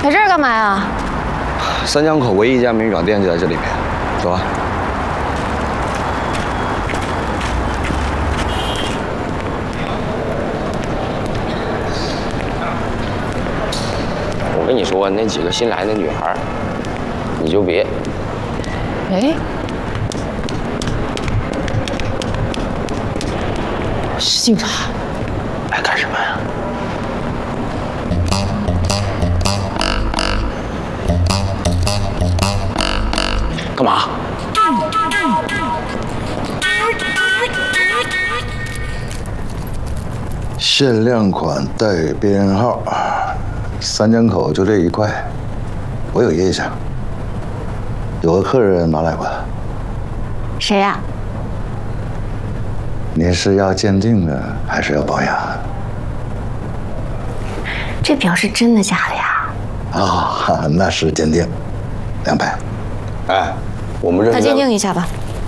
来这儿干嘛呀？ 三江口唯一一家名表店就在这里面，走吧。 我跟你说，那几个新来的女孩，你就别。 哎，是警察。 来干什么呀？干嘛？ 限量款带编号，三江口就这一块，我有印象，有个客人拿来过。 谁呀？ 您是要鉴定的还是要保养？ 这表是真的假的呀？ 啊，那是鉴定，200。 哎，我们这他鉴定一下吧。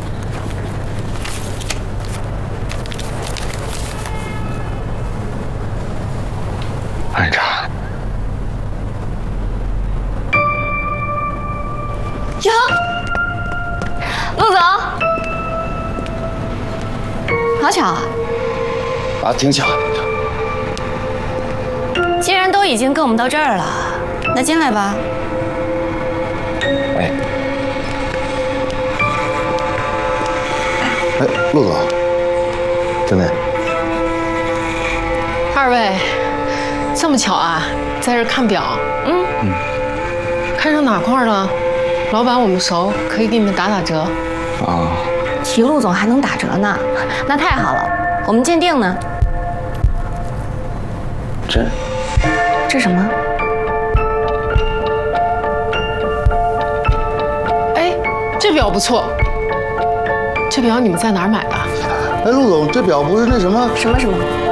警察。 哟，陆总，好巧啊！ 啊，挺巧。 既然都已经跟我们到这儿了，那进来吧。 哎， 陆总，真的。 2位，这么巧啊，在这看表。看上哪块了？老板我们熟，可以给你们打折。 啊， 齐陆总还能打折呢，那太好了。我们鉴定呢？这什么？ 哎，这表不错。这表你们在哪儿买的？ 哎，陆总，这表不是那什么？ 什么？